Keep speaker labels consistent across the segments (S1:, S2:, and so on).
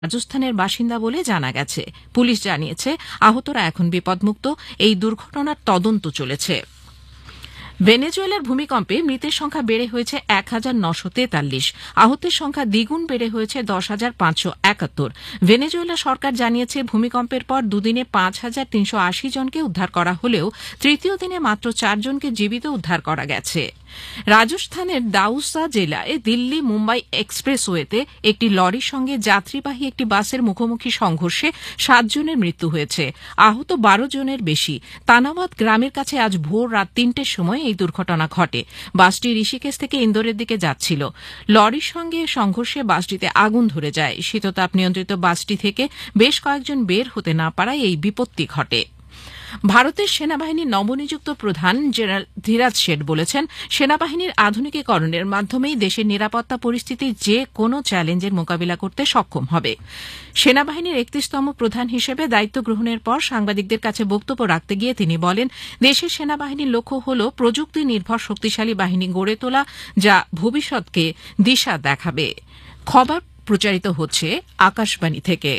S1: রাজস্থানের বাসিন্দা বলে জানা গেছে। পুলিশ জানিয়েছে আহতরা এখন বিপদমুক্ত। এই দুর্ঘটনার তদন্ত চলেছে। ভেনেজুয়েলার ভূমিকম্পে মৃতের সংখ্যা বেড়ে হয়েছে ১,৯৪৩। আহতের সংখ্যা দ্বিগুণ বেড়ে হয়েছে ১০,৫৭১। ভেনেজুয়েলা সরকার জানিয়েছে ভূমিকম্পের পর দুদিনে ৫,৩৮০ জনকে উদ্ধার করা হলেও তৃতীয় দিনে মাত্র ৪ জনকে জীবিত উদ্ধার করা গেছে। রাজস্থানের দাউসা জেলায় দিল্লি মুম্বাই এক্সপ্রেসওয়েতে একটি লরির সঙ্গে যাত্রীবাহী একটি বাসের মুখোমুখি সংঘর্ষে ৭ জনের মৃত্যু হয়েছে। আহত ১২ জনের বেশি। তানাবাদ গ্রামের কাছে আজ ভোর রাত ৩টের সময় এই দুর্ঘটনা ঘটে। বাসটি ঋষিকেশ থেকে ইন্দোরের দিকে যাচ্ছিল। লরির সঙ্গে সংঘর্ষে বাসটিতে আগুন ধরে যায়। শীততাপ নিয়ন্ত্রিত বাসটি থেকে বেশ কয়েকজন বের হতে না পারায় এই বিপত্তি ঘটে। ভারতের সেনাবাহিনীর নবনিযুক্ত প্রধান জেনারেল ধীরাজ শেঠ বলেছেন, সেনাবাহিনীর আধুনিকীকরণের মাধ্যমেই দেশের নিরাপত্তা পরিস্থিতি যে কোনো চ্যালেঞ্জের মোকাবিলা করতে সক্ষম হবে। সেনাবাহিনীর ৩১তম প্রধান হিসেবে দায়িত্ব গ্রহণের পর সাংবাদিকদের কাছে বক্তব্য রাখতে গিয়ে তিনি বলেন, দেশের সেনাবাহিনীর লক্ষ্য হল প্রযুক্তি নির্ভর শক্তিশালী বাহিনী গড়ে তোলা, যা ভবিষ্যৎকে দিশা দেখাবে। খবর প্রচারিত হচ্ছে আকাশবাণী থেকে।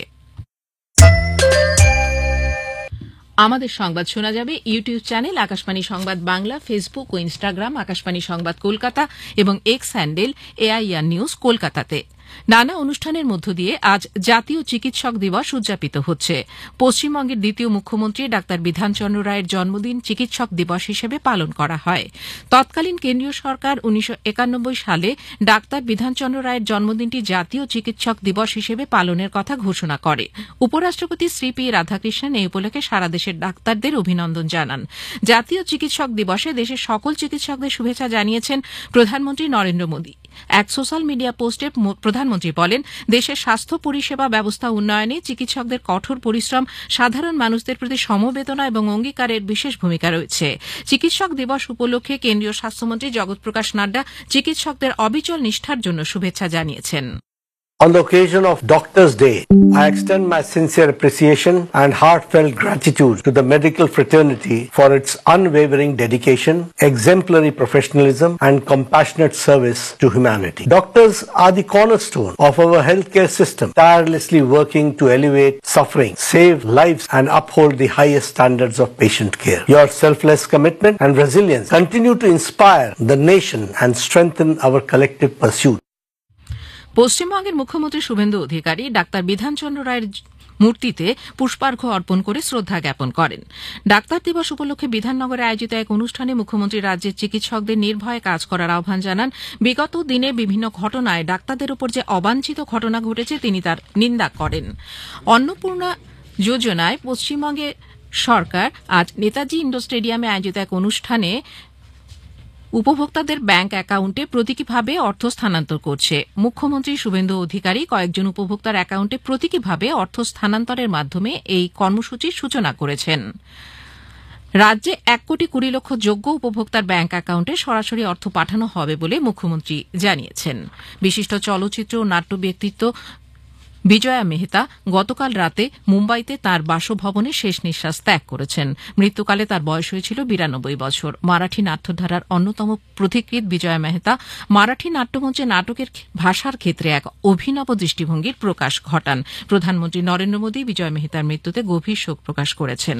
S1: আমাদের সংবাদ শোনা যাবে ইউটিউব চ্যানেল আকাশবাণী সংবাদ বাংলা, ফেসবুক ও ইনস্টাগ্রাম আকাশবাণী সংবাদ কলকাতা এবং এক্স হ্যান্ডেল এআইআর নিউজ কলকাতাতে। নানা অনুষ্ঠানের মধ্য দিয়ে আজ জাতীয় চিকিৎসক দিবস উদযাপিত হচ্ছে। পশ্চিমবঙ্গের দ্বিতীয় মুখ্যমন্ত্রী ডাক্তার বিধানচন্দ্র রায়ের জন্মদিন চিকিৎসক দিবস হিসেবে পালন করা হয়। তৎকালীন কেন্দ্রীয় সরকার ১৯৯১ সালে ডাক্তার বিধানচন্দ্র রায়ের জন্মদিনটি জাতীয় চিকিৎসক দিবস হিসেবে পালনের কথা ঘোষণা করে। উপরাষ্ট্রপতি শ্রী পি রাধাকৃষ্ণন এই উপলক্ষে সারা দেশের ডাক্তারদের অভিনন্দন জানান। জাতীয় চিকিৎসক দিবসে দেশের সকল চিকিৎসকদের শুভেচ্ছা জানিয়েছেন প্রধানমন্ত্রী নরেন্দ্র মোদী। এক সোশ্যাল মিডিয়া পোস্টে প্রধানমন্ত্রী বলেন, দেশের স্বাস্থ্য পরিষেবা ব্যবস্থা উন্নয়নে চিকিৎসকদের কঠোর পরিশ্রম, সাধারণ মানুষদের প্রতি সমবেদনা এবং অঙ্গীকারের বিশেষ ভূমিকা রয়েছে। চিকিৎসক দিবস উপলক্ষে কেন্দ্রীয় স্বাস্থ্যমন্ত্রী জগৎ প্রকাশ নাড্ডা চিকিৎসকদের অবিচল নিষ্ঠার জন্য শুভেচ্ছা জানিয়েছেন।
S2: On the occasion of Doctors' Day, I extend my sincere appreciation and heartfelt gratitude to the medical fraternity for its unwavering dedication, exemplary professionalism, and compassionate service to humanity. Doctors are the cornerstone of our healthcare system, tirelessly working to elevate suffering, save lives, and uphold the highest standards of patient care. Your selfless commitment and resilience continue to inspire the nation and strengthen our collective pursuit.
S1: পশ্চিমবঙ্গের মুখ্যমন্ত্রী Suvendu Adhikari doctor Bidhanchandra রায়ের মূর্তিতে পুষ্পার্ঘ্য অর্পণ করে শ্রদ্ধা জ্ঞাপন করেন। Doctor দিবস উপলক্ষে বিধাননগরে আয়োজিত এক অনুষ্ঠানে মুখ্যমন্ত্রী রাজ্যের চিকিৎসকদের নির্ভয়ে কাজ করার আহ্বান জানান। বিগত দিনে বিভিন্ন ঘটনায় ডাক্তারদের উপর যে অবাঞ্ছিত ঘটনা ঘটেছে তিনি তার নিন্দা করেন। অন্নপূর্ণা যোজনায় পশ্চিমবঙ্গে সরকার আজ নেতাজি ইন্ডোর স্টেডিয়ামে আয়োজিত এক অনুষ্ঠানে উপভোক্তাদের ব্যাংক অ্যাকাউন্টে প্রতীকীভাবে অর্থ স্থানান্তর করছে। মুখ্যমন্ত্রী শুভেন্দু অধিকারী কয়েকজন উপভোক্তার অ্যাকাউন্টে প্রতীকীভাবে অর্থ স্থানান্তরের মাধ্যমে এই কর্মসূচির সূচনা করেছেন। রাজ্যে ১,২০,০০,০০০ যোগ্য উপভোক্তার ব্যাংক অ্যাকাউন্টে সরাসরি অর্থ পাঠানো হবে বলে মুখ্যমন্ত্রী জানিয়েছেন। বিশিষ্ট চলচ্চিত্র ও নাট্য ব্যক্তিত্ব বিজয়া মেহতা গতকাল রাতে মুম্বাইতে তাঁর বাসভবনে শেষ নিঃশ্বাস ত্যাগ করেছেন। মৃত্যুকালে তার বয়স হয়েছিল ৯২ বছর। মারাঠি নাট্যধারার অন্যতম পথিকৃৎ বিজয়া মেহতা মারাঠি নাট্যমঞ্চে নাটকের ভাষার ক্ষেত্রে এক অভিনব দৃষ্টিভঙ্গির প্রকাশ ঘটান। প্রধানমন্ত্রী নরেন্দ্র মোদী বিজয় মেহতার মৃত্যুতে গভীর শোক প্রকাশ করেছেন।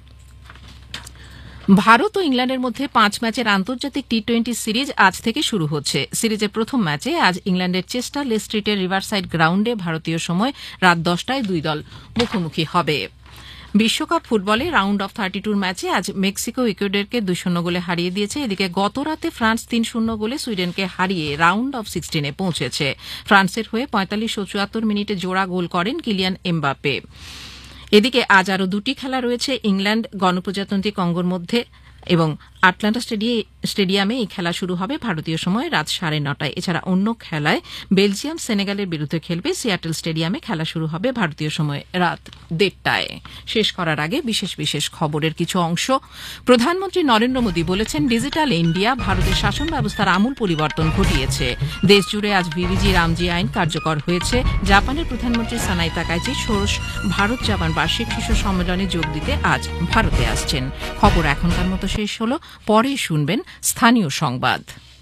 S1: ভারত ও ইংল্যান্ডের মধ্যে ৫ ম্যাচের আন্তর্জাতিক টি-২০ সিরিজ আজ থেকে শুরু হচ্ছে। সিরিজের প্রথম ম্যাচে আজ ইংল্যান্ডের চেস্টার লে স্ট্রিটের রিভারসাইড গ্রাউন্ডে ভারতীয় সময় রাত ১০টায় দুই দল মুখোমুখি হবে। বিশ্বকাপ ফুটবলে রাউন্ড অফ ৩২ ম্যাচে আজ মেক্সিকো ইকুয়েডরকে ২-০ গোলে হারিয়ে দিয়েছে। এদিকে গতরাতে ফ্রান্স ৩-০ গোলে সুইডেনকে হারিয়ে রাউন্ড অফ 16-এ পৌঁছেছে। ফ্রান্সের হয়ে ৪৫ ও ৭৪ মিনিটে জোড়া গোল করেন কিলিয়ান এমবাপ্পে। এদিকে আজ আরও দুটি খেলা রয়েছে ইংল্যান্ড গণপ্রজাতন্ত্রী কঙ্গোর মধ্যে এবং আটলান্টা স্টেডিয়ামে এই খেলা শুরু হবে ভারতীয় সময় রাত ৯:৩০। এছাড়া অন্য খেলায় বেলজিয়াম সেনেগালের বিরুদ্ধে খেলবে। সিয়াটেল স্টেডিয়ামে খেলা শুরু হবে ভারতীয় সময় রাত ১:৩০। শেষ করার আগে বিশেষ বিশেষ খবরের কিছু অংশ। প্রধানমন্ত্রী নরেন্দ্র মোদী বলেছেন, ডিজিটাল ইন্ডিয়া ভারতের শাসন ব্যবস্থার আমূল পরিবর্তন ঘটিয়েছে। দেশজুড়ে আজ ভিভিজি রামজি আইন কার্যকর হয়েছে। জাপানের প্রধানমন্ত্রী সানাই তাকাইচি ষোড়শ ভারত জাপান বার্ষিক শীর্ষ সম্মেলনে যোগ দিতে আজ ভারতে আসছেন। খবর এখনকার মতো শেষ হল। পরে শুনবেন স্থানীয় সংবাদ।